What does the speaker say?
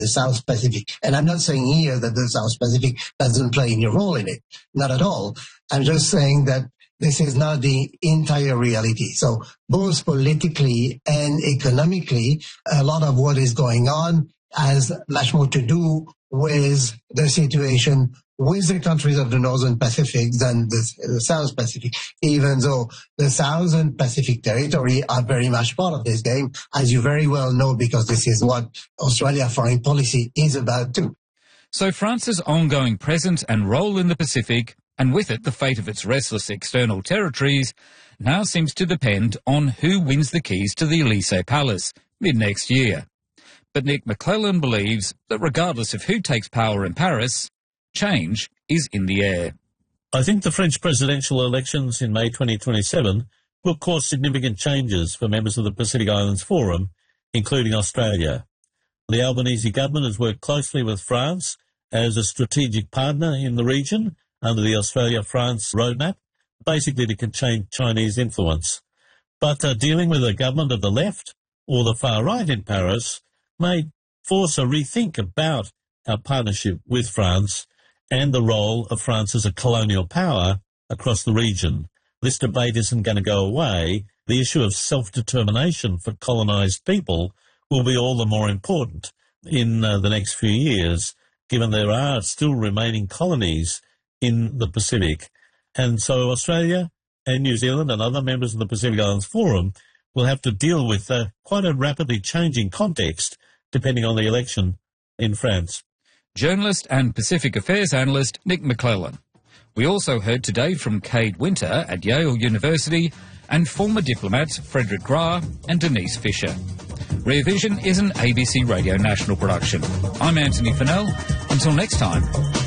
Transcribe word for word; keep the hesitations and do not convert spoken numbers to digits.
the South Pacific. And I'm not saying here that the South Pacific doesn't play any role in it. Not at all. I'm just saying that this is not the entire reality. So both politically and economically, a lot of what is going on has much more to do with the situation with the countries of the Northern Pacific than the, the South Pacific, even though the Southern Pacific territory are very much part of this game, as you very well know, because this is what Australia foreign policy is about too. So France's ongoing presence and role in the Pacific, and with it the fate of its restless external territories, now seems to depend on who wins the keys to the Elysee Palace mid-next year. But Nick McClellan believes that regardless of who takes power in Paris, change is in the air. I think the French presidential elections in May twenty twenty-seven will cause significant changes for members of the Pacific Islands Forum, including Australia. The Albanese government has worked closely with France as a strategic partner in the region under the Australia-France roadmap, basically to contain Chinese influence. But uh, dealing with a government of the left or the far right in Paris may force a rethink about our partnership with France and the role of France as a colonial power across the region. This debate isn't going to go away. The issue of self-determination for colonised people will be all the more important in uh, the next few years, given there are still remaining colonies in the Pacific. And so Australia and New Zealand and other members of the Pacific Islands Forum will have to deal with uh, quite a rapidly changing context depending on the election in France. Journalist and Pacific Affairs analyst Nick McClellan. We also heard today from Cade Winter at Yale University and former diplomats Frederick Grah and Denise Fisher. Rear Vision is an A B C Radio National production. I'm Anthony Fennell. Until next time.